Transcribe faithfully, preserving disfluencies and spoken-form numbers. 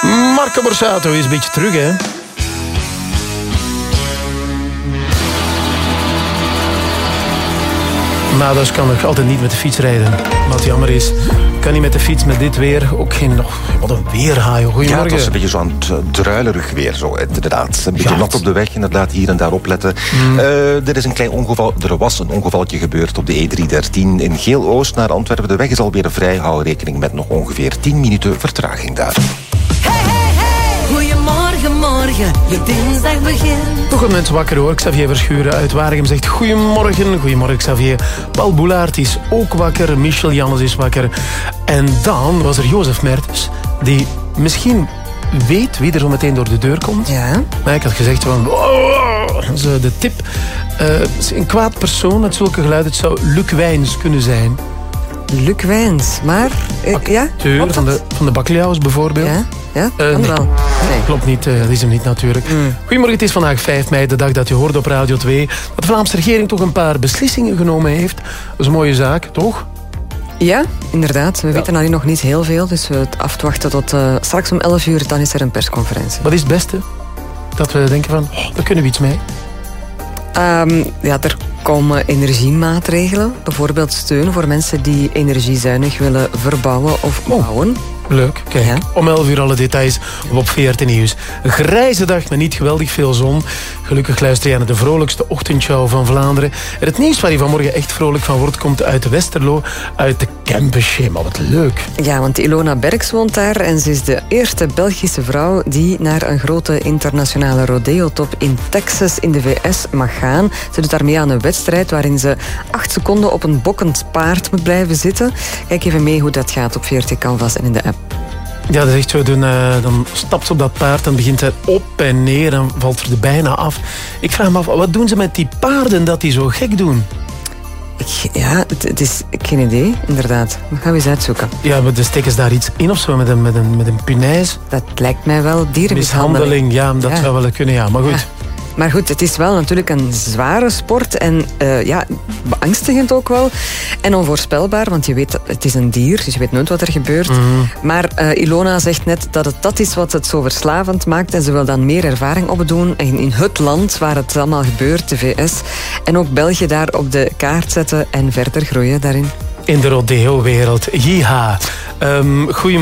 Marco Borsato is een beetje terug, hè? Madas kan nog altijd niet met de fiets rijden. Wat jammer is, kan niet met de fiets met dit weer. Ook geen nog... Wat een weerhaai. Goedemorgen. Ja, het was een beetje zo'n druilerig weer, zo, inderdaad. Een beetje ja, nat op de weg, inderdaad, hier en daar opletten. Mm. Uh, er is een klein ongeval, er was een ongevalletje gebeurd op de E drie dertien in Geel-Oost naar Antwerpen. De weg is alweer vrij. Hou rekening met nog ongeveer tien minuten vertraging daar. Hey, hey, hey. Goedemorgen, morgen. Je dinsdag begint. Toch een mensen wakker hoor. Xavier Verschuren uit Waregem zegt goedemorgen. Goedemorgen Xavier. Paul Boulaert is ook wakker. Michel Jannes is wakker. En dan was er Jozef Mertens, die misschien weet wie er zo meteen door de deur komt. Ja. Maar ik had gezegd van... Oh, de tip. Uh, een kwaad persoon met zulke geluiden. Het zou Luc Wijns kunnen zijn. Luc Wijns, maar... Uh, ja? Acteur van de, van de Bakkeljauws bijvoorbeeld. Ja, ja? Uh, nee. wel. Nee. Klopt niet, uh, dat is hem niet natuurlijk. Mm. Goedemorgen, het is vandaag vijf mei, de dag dat je hoort op Radio twee... dat de Vlaamse regering toch een paar beslissingen genomen heeft. Dat is een mooie zaak, toch? Ja, inderdaad. We ja. weten alleen nog niet heel veel, dus we het afwachten tot uh, straks om elf uur, dan is er een persconferentie. Wat is het beste? Dat we denken van, oh, daar kunnen we iets mee. Um, ja, er komen energiemaatregelen. Bijvoorbeeld steun voor mensen die energiezuinig willen verbouwen of bouwen. Oh. Leuk, kijk. Ja. Om elf uur alle details op V R T Nieuws. Een grijze dag met niet geweldig veel zon. Gelukkig luister je naar de vrolijkste ochtendshow van Vlaanderen. En het nieuws waar je vanmorgen echt vrolijk van wordt, komt uit Westerlo, uit de Kempenschema. Wat leuk. Ja, want Ilona Berks woont daar en ze is de eerste Belgische vrouw die naar een grote internationale rodeo-top in Texas in de V S mag gaan. Ze doet daarmee aan een wedstrijd waarin ze acht seconden op een bokkend paard moet blijven zitten. Kijk even mee hoe dat gaat op V R T Canvas en in de app. Ja, dat is echt zo. Dan, uh, dan stapt ze op dat paard en begint hij op en neer en valt er bijna af. Ik vraag me af, wat doen ze met die paarden dat die zo gek doen? Ik, ja, het, het is ik, geen idee, inderdaad. Dat gaan we eens uitzoeken. Ja, maar de steken ze daar iets in of zo, met een, met een, met een punaise? Dat lijkt mij wel dierenmishandeling. Mishandeling, ja, dat ja. zou wel kunnen, ja. Maar goed... Ja. Maar goed, het is wel natuurlijk een zware sport en uh, ja, beangstigend ook wel. En onvoorspelbaar, want je weet, het is een dier, dus je weet nooit wat er gebeurt. Mm. Maar uh, Ilona zegt net dat het dat is wat het zo verslavend maakt en ze wil dan meer ervaring opdoen in, in het land waar het allemaal gebeurt, de V S. En ook België daar op de kaart zetten en verder groeien daarin. In de rodeo-wereld. Jiha. Um, goedemorgen.